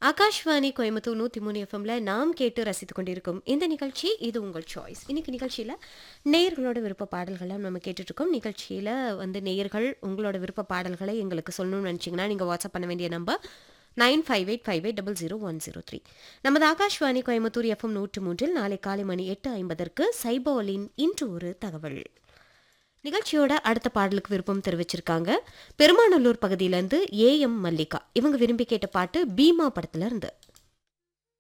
ஆகாஷ்வாணி கோயம்புத்தூர் 103 எஃப்எம்ல நாம் கேட்டு ரசித்துக் கொண்டிருக்கும் இந்த நிகழ்ச்சி இது உங்கள் சாய்ஸ். இன்னைக்கு நிகழ்ச்சியில நேயர்களோட விருப்ப பாடல்களை நம்ம கேட்டுட்டு இருக்கோம். நிகழ்ச்சியில நேயர்கள் உங்களோட விருப்ப பாடல்களை எங்களுக்கு சொல்லணும்னு நினைச்சீங்கன்னா நீங்க வாட்ஸ்அப் பண்ண வேண்டிய நம்பர் 9585800103. நமது ஆகாஷ்வாணி கோயம்புத்தூர் எஃப்எம் 103 நாளை காலை மணி 8:50 சைபோலின் இன்று ஒரு தகவல் நிகழ்ச்சியோட அடுத்த பாடலுக்கு விருப்பம் தெரிவிச்சிருக்காங்க. பெருமாநல்லூர் பகுதியிலேருந்து ஏஎம் மல்லிகா. இவங்க விரும்பி கேட்ட பாட்டு பீமா படத்துல இருந்து.